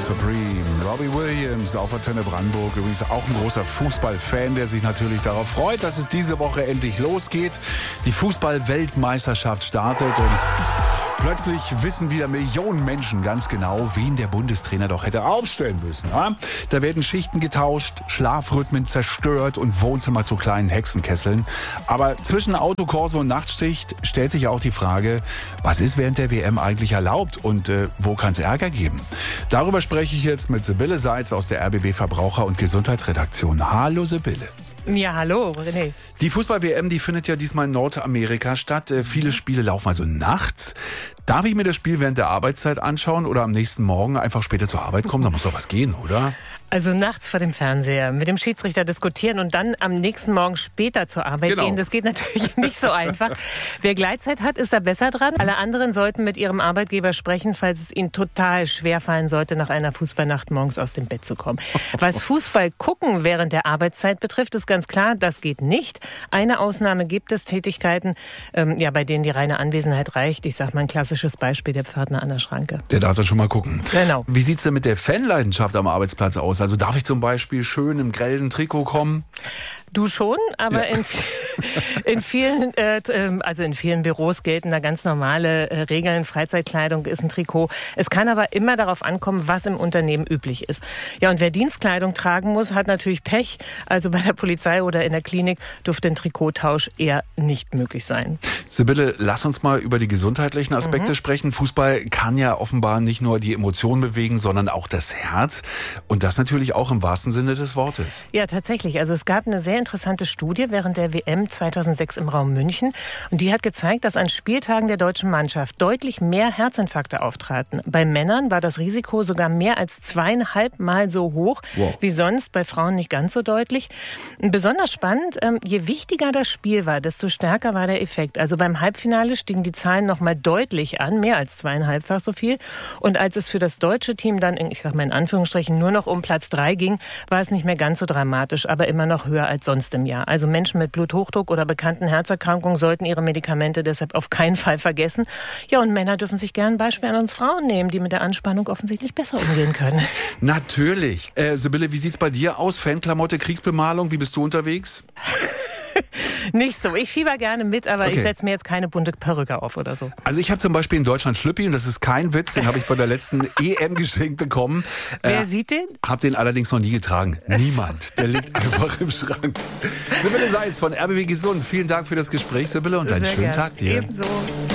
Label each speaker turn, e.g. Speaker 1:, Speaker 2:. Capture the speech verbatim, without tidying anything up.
Speaker 1: Supreme, Robbie Williams auf Antenne Brandenburg. Übrigens auch ein großer Fußballfan, der sich natürlich darauf freut, dass es diese Woche endlich losgeht. Die Fußball-Weltmeisterschaft startet und plötzlich wissen wieder Millionen Menschen ganz genau, wen der Bundestrainer doch hätte aufstellen müssen. Ja? Da werden Schichten getauscht, Schlafrhythmen zerstört und Wohnzimmer zu kleinen Hexenkesseln. Aber zwischen Autokorso und Nachtschicht stellt sich auch die Frage, was ist während der W M eigentlich erlaubt und äh, wo kann es Ärger geben? Darüber spreche ich jetzt mit Sibylle Seitz aus der R B B Verbraucher- und Gesundheitsredaktion. Hallo Sibylle.
Speaker 2: Ja, hallo, René.
Speaker 1: Die Fußball-W M, die findet ja diesmal in Nordamerika statt. Äh, viele Spiele laufen also nachts. Darf ich mir das Spiel während der Arbeitszeit anschauen oder am nächsten Morgen einfach später zur Arbeit kommen? Da muss doch was gehen, oder?
Speaker 2: Also nachts vor dem Fernseher mit dem Schiedsrichter diskutieren und dann am nächsten Morgen später zur Arbeit
Speaker 1: Genau.
Speaker 2: gehen, das geht natürlich nicht so einfach. Wer Gleitzeit hat, ist da besser dran. Alle anderen sollten mit ihrem Arbeitgeber sprechen, falls es ihnen total schwerfallen sollte, nach einer Fußballnacht morgens aus dem Bett zu kommen. Was Fußball gucken während der Arbeitszeit betrifft, ist ganz klar, das geht nicht. Eine Ausnahme gibt es, Tätigkeiten, ähm, ja, bei denen die reine Anwesenheit reicht. Ich sage mal ein klassisches Beispiel, der Pförtner an der Schranke.
Speaker 1: Der darf dann schon mal gucken.
Speaker 2: Genau.
Speaker 1: Wie sieht's denn mit der Fanleidenschaft am Arbeitsplatz aus? Also darf ich zum Beispiel schön im grellen Trikot kommen?
Speaker 2: Du schon, aber
Speaker 1: Ja.
Speaker 2: in, in vielen, äh, also in vielen Büros gelten da ganz normale äh, Regeln. Freizeitkleidung ist ein Trikot. Es kann aber immer darauf ankommen, was im Unternehmen üblich ist. Ja, und wer Dienstkleidung tragen muss, hat natürlich Pech. Also bei der Polizei oder in der Klinik dürfte ein Trikottausch eher nicht möglich sein.
Speaker 1: Sibylle, lass uns mal über die gesundheitlichen Aspekte mhm. sprechen. Fußball kann ja offenbar nicht nur die Emotionen bewegen, sondern auch das Herz. Und das natürlich auch im wahrsten Sinne des Wortes.
Speaker 2: Ja, tatsächlich. Also es gab eine sehr interessante Studie während der W M zweitausendsechs im Raum München. Und die hat gezeigt, dass an Spieltagen der deutschen Mannschaft deutlich mehr Herzinfarkte auftraten. Bei Männern war das Risiko sogar mehr als zweieinhalb Mal so hoch wow. wie sonst, bei Frauen nicht ganz so deutlich. Besonders spannend, je wichtiger das Spiel war, desto stärker war der Effekt. Also beim Halbfinale stiegen die Zahlen noch mal deutlich an, mehr als zweieinhalbfach so viel. Und als es für das deutsche Team dann, ich sag mal in Anführungsstrichen, nur noch um Platz drei ging, war es nicht mehr ganz so dramatisch, aber immer noch höher als sonst im Jahr. Also Menschen mit Bluthochdruck oder bekannten Herzerkrankungen sollten ihre Medikamente deshalb auf keinen Fall vergessen. Ja, und Männer dürfen sich gerne ein Beispiel an uns Frauen nehmen, die mit der Anspannung offensichtlich besser umgehen können.
Speaker 1: Natürlich. Äh, Sibylle, wie sieht's bei dir aus? Fanklamotte, Kriegsbemalung, wie bist du unterwegs?
Speaker 2: Nicht so. Ich fieber gerne mit, aber okay. ich setze mir jetzt keine bunte Perücke auf oder so.
Speaker 1: Also ich habe zum Beispiel in Deutschland Schlüppi und das ist kein Witz, den habe ich bei der letzten E M geschenkt bekommen.
Speaker 2: Wer
Speaker 1: äh,
Speaker 2: sieht den?
Speaker 1: Hab den allerdings noch nie getragen. Niemand. Der liegt einfach im Schrank. Sibylle Seitz von R B B Gesund. Vielen Dank für das Gespräch, Sibylle, und einen
Speaker 2: Sehr
Speaker 1: schönen
Speaker 2: gern.
Speaker 1: Tag dir.
Speaker 2: Ebenso.